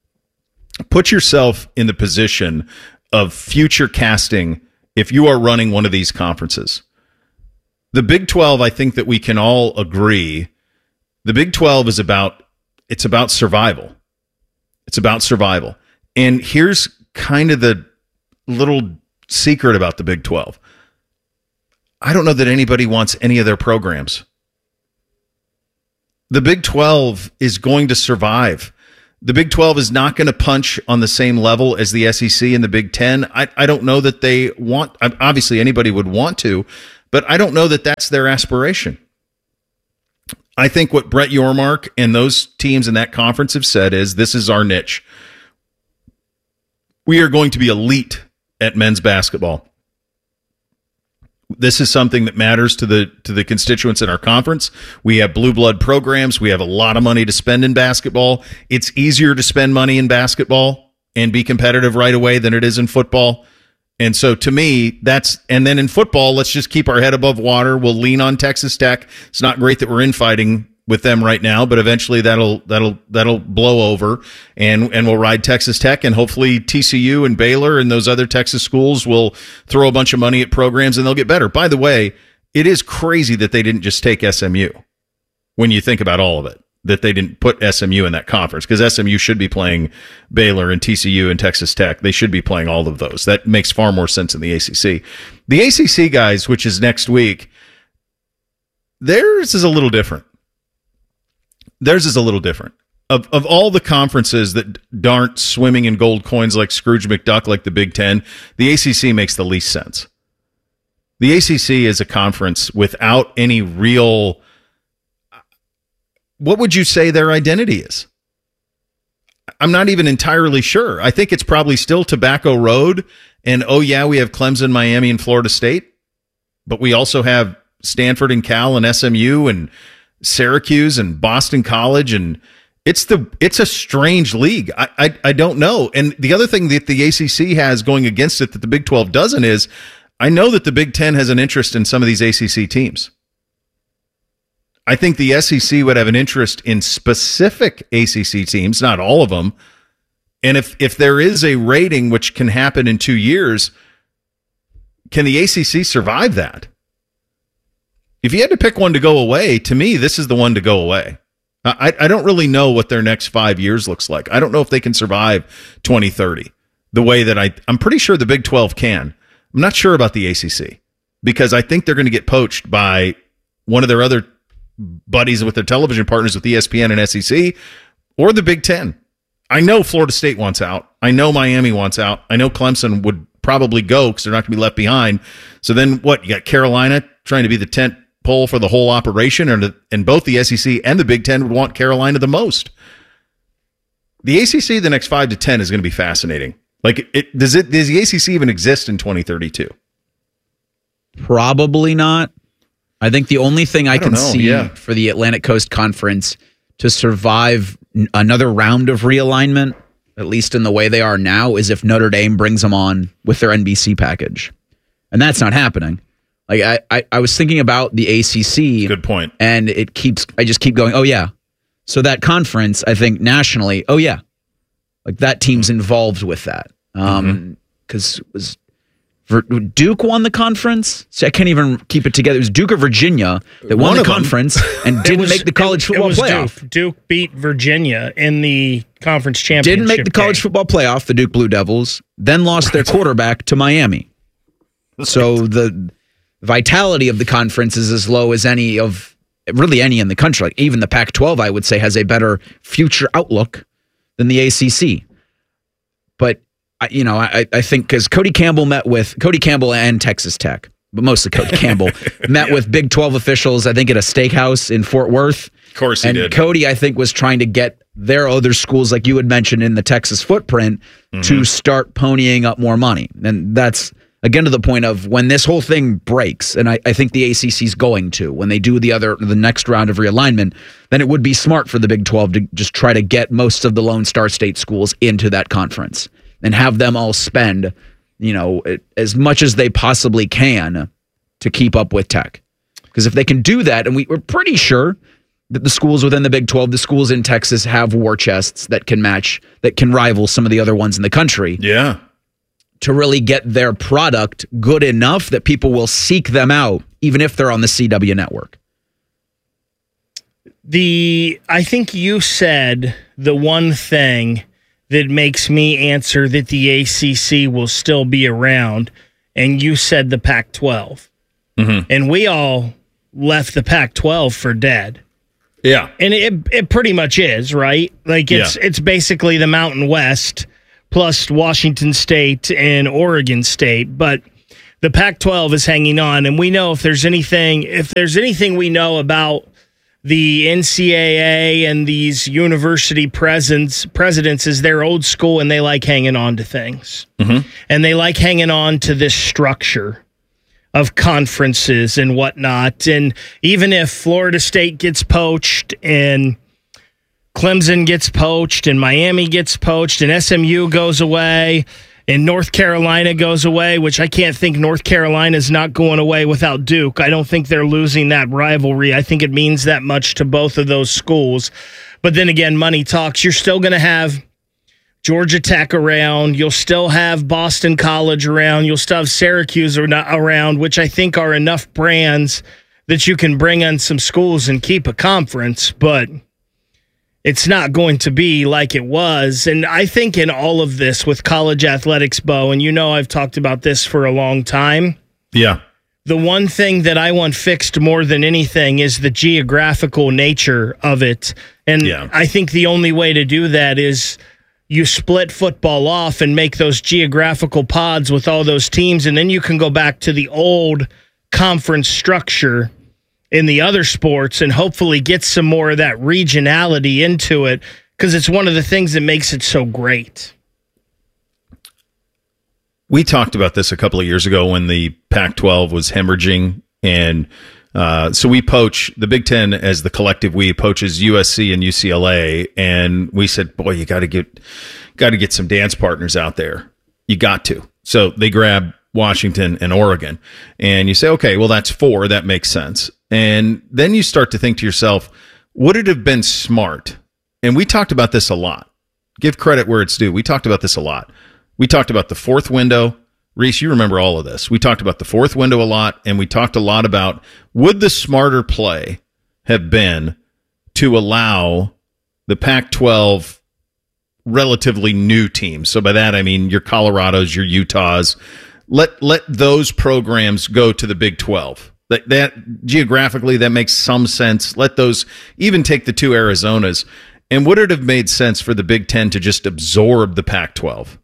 Put yourself in the position of future casting if you are running one of these conferences. The Big twelve, I think that we can all agree, the Big twelve is about, it's about survival. It's about survival. And here's kind of the little secret about the Big twelve. I don't know that anybody wants any of their programs. The Big twelve is going to survive. The Big twelve is not going to punch on the same level as the S E C and the Big Ten. I, I don't know that they want, obviously anybody would want to, but I don't know that that's their aspiration. I think what Brett Yormark and those teams in that conference have said is, this is our niche. We are going to be elite at men's basketball. This is something that matters to the to the constituents in our conference. We have blue blood programs. We have a lot of money to spend in basketball. It's easier to spend money in basketball and be competitive right away than it is in football. And so to me, that's, and then in football, let's just keep our head above water. We'll lean on Texas Tech. It's not great that we're infighting with them right now, but eventually that'll that'll that'll blow over, and and we'll ride Texas Tech, and hopefully T C U and Baylor and those other Texas schools will throw a bunch of money at programs and they'll get better. By the way, it is crazy that they didn't just take S M U when you think about all of it, that they didn't put S M U in that conference, because S M U should be playing Baylor and T C U and Texas Tech. They should be playing all of those. That makes far more sense in the A C C. The A C C guys, which is next week, theirs is a little different. Theirs is a little different. Of of all the conferences that aren't swimming in gold coins like Scrooge McDuck, like the Big Ten, the A C C makes the least sense. The A C C is a conference without any real, what would you say their identity is? I'm not even entirely sure. I think it's probably still Tobacco Road, and oh yeah, we have Clemson, Miami, and Florida State, but we also have Stanford and Cal and S M U and Syracuse and Boston College, and it's the it's a strange league. I, I I don't know. And the other thing that the A C C has going against it that the Big twelve doesn't is, I know that the Big Ten has an interest in some of these A C C teams. I think the S E C would have an interest in specific A C C teams, not all of them. And if if there is a rating which can happen in two years, can the A C C survive that? If you had to pick one to go away, to me, this is the one to go away. I, I don't really know what their next five years looks like. I don't know if they can survive twenty thirty the way that I, I'm pretty sure the Big twelve can. I'm not sure about the A C C because I think they're going to get poached by one of their other buddies with their television partners with E S P N and S E C or the Big Ten. I know Florida State wants out. I know Miami wants out. I know Clemson would probably go because they're not going to be left behind. So then what? You got Carolina trying to be the tent pole for the whole operation, and, and both the S E C and the Big Ten would want Carolina the most. The A C C the next five to ten is going to be fascinating. Like, it, does it? Does the A C C even exist in twenty thirty-two? Probably not. I think the only thing I, I can know, see yeah. for the Atlantic Coast Conference to survive n- another round of realignment, at least in the way they are now, is if Notre Dame brings them on with their N B C package. And that's not happening. Like I, I, I was thinking about the A C C. Good point. And it keeps, I just keep going, oh yeah. So that conference, I think nationally, oh yeah. Like that team's involved with that. Um, because mm-hmm. it was Duke won the conference. See, I can't even keep it together. It was Duke or Virginia that won One the conference and didn't was, make the college football it was playoff. Duke. Duke beat Virginia in the conference championship. Didn't make the college game. football playoff, the Duke Blue Devils, then lost their quarterback to Miami. So the vitality of the conference is as low as any of, really any in the country. Like even the Pac twelve, I would say, has a better future outlook than the A C C. But, you know, I, I think because Cody Campbell met with, Cody Campbell and Texas Tech, but mostly Cody Campbell, met yeah. with Big twelve officials, I think, at a steakhouse in Fort Worth. Of course he and did. Cody, I think, was trying to get their other schools, like you had mentioned in the Texas footprint, mm-hmm. to start ponying up more money. And that's, again, to the point of when this whole thing breaks, and I, I think the A C C's going to, when they do the other, the next round of realignment, then it would be smart for the Big twelve to just try to get most of the Lone Star State schools into that conference and have them all spend, you know, as much as they possibly can to keep up with Tech. Because if they can do that, and we, we're pretty sure that the schools within the Big twelve, the schools in Texas have war chests that can match, that can rival some of the other ones in the country. Yeah. To really get their product good enough that people will seek them out, even if they're on the C W network. The I think you said the one thing that makes me answer that the A C C will still be around, and you said the Pac twelve. Mm-hmm. And we all left the Pac twelve for dead. Yeah. And it it pretty much is, right? Like it's yeah. it's basically the Mountain West plus Washington State and Oregon State, but the Pac twelve is hanging on, and we know if there's anything if there's anything we know about the N C double A and these university presidents, presidents is they're old school and they like hanging on to things. Mm-hmm. And they like hanging on to this structure of conferences and whatnot. And even if Florida State gets poached and Clemson gets poached and Miami gets poached and S M U goes away and North Carolina goes away, which I can't think North Carolina's not going away without Duke. I don't think they're losing that rivalry. I think it means that much to both of those schools. But then again, money talks. You're still going to have Georgia Tech around. You'll still have Boston College around. You'll still have Syracuse around, which I think are enough brands that you can bring in some schools and keep a conference. But it's not going to be like it was. And I think in all of this with college athletics, Bo, and you know I've talked about this for a long time. Yeah. The one thing that I want fixed more than anything is the geographical nature of it. And yeah. I think the only way to do that is you split football off and make those geographical pods with all those teams, and then you can go back to the old conference structure in the other sports and hopefully get some more of that regionality into it, because it's one of the things that makes it so great. We talked about this a couple of years ago when the Pac twelve was hemorrhaging, and Uh, so we poach, the Big Ten as the collective we poaches U S C and U C L A. And we said, boy, you got to get, got to get some dance partners out there. You got to. So they grab Washington and Oregon. And you say, okay, well, that's four. That makes sense. And then you start to think to yourself, would it have been smart? And we talked about this a lot. Give credit where it's due. We talked about this a lot. We talked about the fourth window. Reese, you remember all of this. We talked about the fourth window a lot, and we talked a lot about would the smarter play have been to allow the Pac twelve relatively new teams. So by that, I mean your Colorados, your Utahs. Let let those programs go to the Big twelve. That, that geographically, that makes some sense. Let those even take the two Arizonas. And would it have made sense for the Big Ten to just absorb the Pac twelve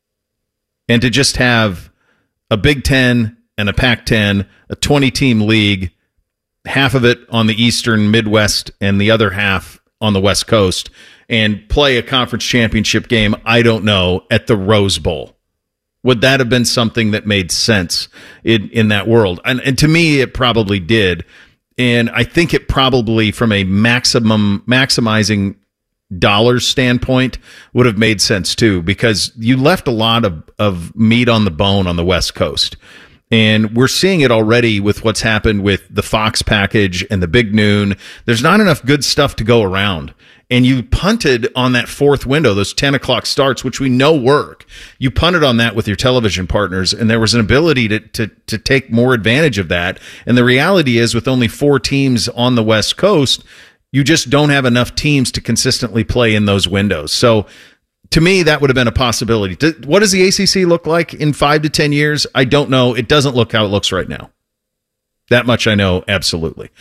and to just have a Big Ten and a Pac ten, a twenty-team league, half of it on the Eastern Midwest and the other half on the West Coast, and play a conference championship game, I don't know, at the Rose Bowl? Would that have been something that made sense in, in that world? And, and to me, it probably did. And I think it probably, from a maximum maximizing dollars standpoint, would have made sense too, because you left a lot of, of meat on the bone on the West Coast. And we're seeing it already with what's happened with the Fox package and the Big Noon. There's not enough good stuff to go around. And you punted on that fourth window, those ten o'clock starts, which we know work. You punted on that with your television partners, and there was an ability to, to, to take more advantage of that. And the reality is, with only four teams on the West Coast, you just don't have enough teams to consistently play in those windows. So to me, that would have been a possibility. What does the A C C look like in five to ten years? I don't know. It doesn't look how it looks right now. That much I know, absolutely.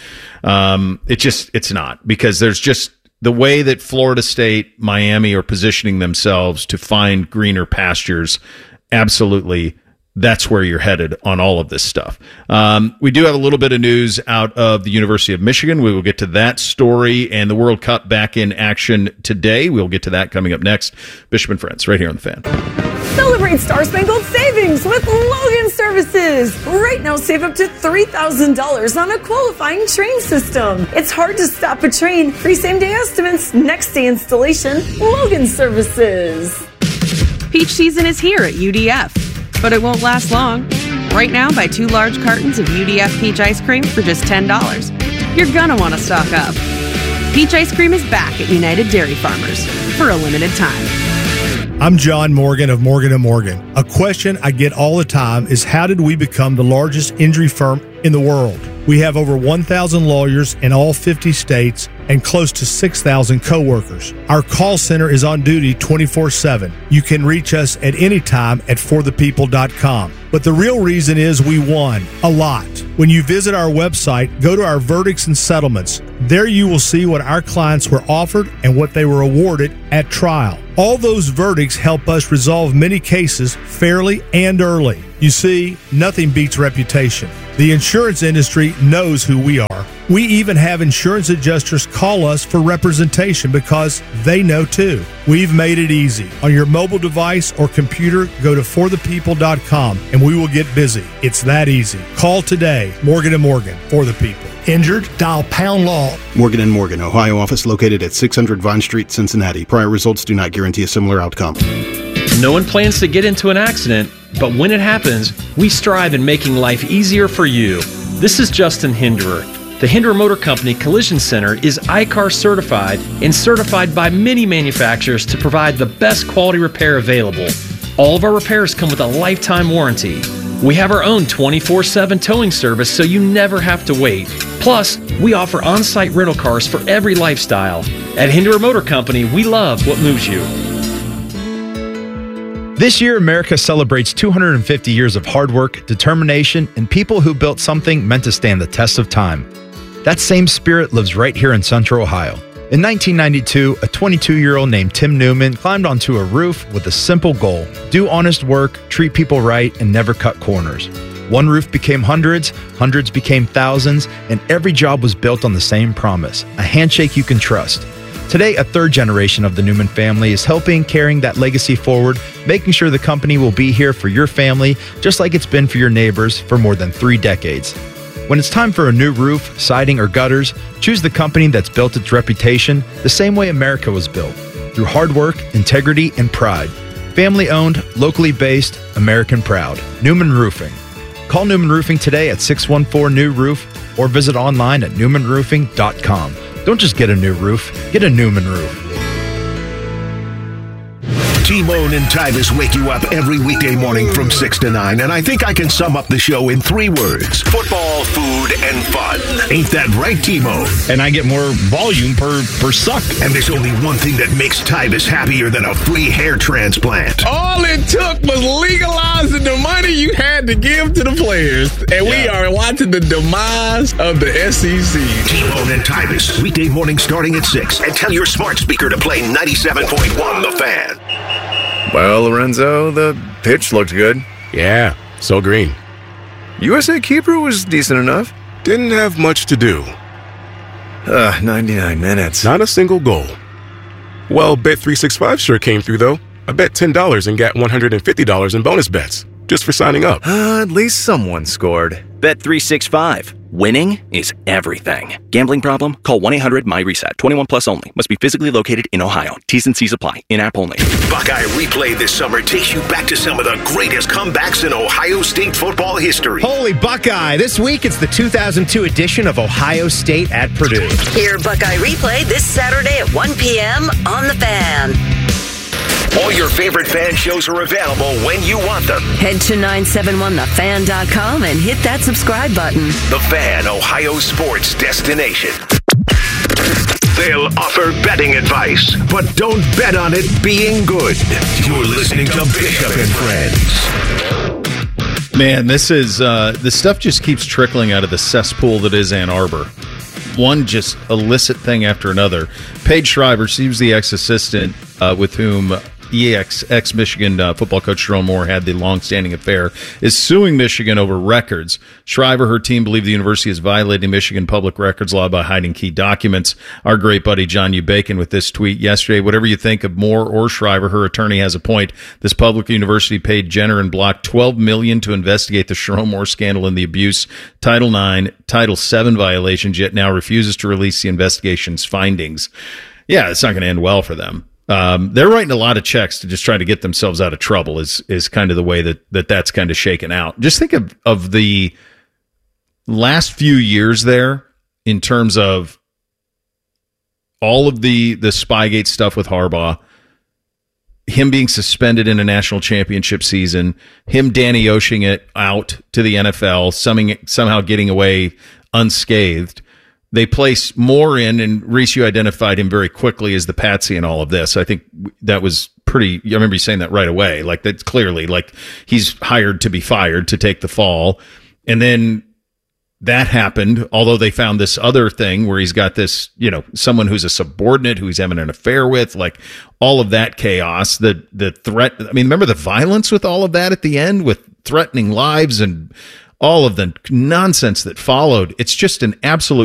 Um, it just, it's not, because there's just the way that Florida State, Miami are positioning themselves to find greener pastures. Absolutely. That's where you're headed on all of this stuff. Um, we do have a little bit of news out of the University of Michigan. We will get to that story, and the World Cup back in action today. We'll get to that coming up next. Bishop and Friends, right here on The Fan. Celebrate Star Spangled Savings with Logan Services. Right now, save up to three thousand dollars on a qualifying train system. It's hard to stop a train. Free same-day estimates, next-day installation. Logan Services. Peach season is here at U D F, but it won't last long. Right now, buy two large cartons of U D F peach ice cream for just ten dollars. You're gonna want to stock up. Peach ice cream is back at United Dairy Farmers for a limited time. I'm John Morgan of Morgan and Morgan. A question I get all the time is, how did we become the largest injury firm in the world? We have over one thousand lawyers in all fifty states and close to six thousand coworkers. Our call center is on duty twenty-four seven. You can reach us at any time at for the people dot com. But the real reason is we won a lot. When you visit our website, go to our verdicts and settlements. There you will see what our clients were offered and what they were awarded at trial. All those verdicts help us resolve many cases fairly and early. You see, nothing beats reputation. The insurance industry knows who we are. We even have insurance adjusters call us for representation because they know too. We've made it easy. On your mobile device or computer, go to for the people dot com and we will get busy. It's that easy. Call today. Morgan and Morgan, for the people. Injured? Dial pound law. Morgan and Morgan, Ohio office located at six hundred Vine Street, Cincinnati. Prior results do not guarantee a similar outcome. No one plans to get into an accident, but when it happens, we strive in making life easier for you. This is Justin Hinderer. The Hinderer Motor Company Collision Center is I C A R certified and certified by many manufacturers to provide the best quality repair available. All of our repairs come with a lifetime warranty. We have our own twenty-four seven towing service, so you never have to wait. Plus, we offer on-site rental cars for every lifestyle. At Hinderer Motor Company, we love what moves you. This year, America celebrates two hundred fifty years of hard work, determination, and people who built something meant to stand the test of time. That same spirit lives right here in Central Ohio. In nineteen ninety-two, a twenty-two-year-old named Tim Newman climbed onto a roof with a simple goal: do honest work, treat people right, and never cut corners. One roof became hundreds, hundreds became thousands, and every job was built on the same promise: a handshake you can trust. Today, a third generation of the Newman family is helping carrying that legacy forward, making sure the company will be here for your family, just like it's been for your neighbors for more than three decades. When it's time for a new roof, siding, or gutters, choose the company that's built its reputation the same way America was built, through hard work, integrity, and pride. Family owned, locally based, American proud. Newman Roofing. Call Newman Roofing today at six one four, new roof or visit online at newman roofing dot com. Don't just get a new roof, get a Newman roof. T-Bone and Tyvis wake you up every weekday morning from six to nine, and I think I can sum up the show in three words. Football, food, and fun. Ain't that right, T-Bone? And I get more volume per, per suck. And there's only one thing that makes Tyvis happier than a free hair transplant. All it took was legalizing the money you had to give to the players. And yeah. we are watching the demise of the S E C. T-Bone and Tyvis, weekday morning starting at six. And tell your smart speaker to play ninety-seven point one The Fan. Well, Lorenzo, the pitch looked good. Yeah, so green. U S A keeper was decent enough. Didn't have much to do. Uh, ninety-nine minutes. Not a single goal. Well, Bet three sixty-five sure came through, though. I bet ten dollars and got one hundred fifty dollars in bonus bets, just for signing up. Uh, at least someone scored. Bet three sixty-five. Winning is everything. Gambling problem? Call one eight hundred M Y reset. twenty-one plus only. Must be physically located in Ohio. T's and C's apply. In-app only. Buckeye Replay this summer takes you back to some of the greatest comebacks in Ohio State football history. Holy Buckeye! This week it's the two thousand two edition of Ohio State at Purdue. Hear Buckeye Replay this Saturday at one p.m. on The Fan. All your favorite fan shows are available when you want them. Head to nine seven one the fan dot com and hit that subscribe button. The Fan, Ohio sports destination. They'll offer betting advice, but don't bet on it being good. You're listening to Bishop and Friends. Man, this is uh, the stuff just keeps trickling out of the cesspool that is Ann Arbor. One just illicit thing after another. Paige Shriver, she was the ex-assistant uh, with whom E X ex-Michigan uh, football coach Jerome Moore had the long-standing affair, is suing Michigan over records. Shriver, her team believe the university is violating Michigan public records law by hiding key documents. Our great buddy John U. Bacon with this tweet yesterday. Whatever you think of Moore or Shriver, her attorney has a point. This public university paid Jenner and Block twelve million dollars to investigate the Jerome Moore scandal and the abuse, Title nine, Title seven violations, yet now refuses to release the investigation's findings. Yeah, it's not going to end well for them. Um, they're writing a lot of checks to just try to get themselves out of trouble is, is kind of the way that, that that's kind of shaken out. Just think of, of the last few years there in terms of all of the, the Spygate stuff with Harbaugh, him being suspended in a national championship season, him Danny Oshing it out to the N F L, somehow, somehow getting away unscathed. They place Moore in, and Reese, you identified him very quickly as the patsy in all of this. I think that was pretty, I remember you saying that right away. Like, that's clearly, like, he's hired to be fired, to take the fall. And then that happened, although they found this other thing where he's got this, you know, someone who's a subordinate who he's having an affair with, like, all of that chaos, the, the threat. I mean, remember the violence with all of that at the end, with threatening lives and all of the nonsense that followed. It's just an absolute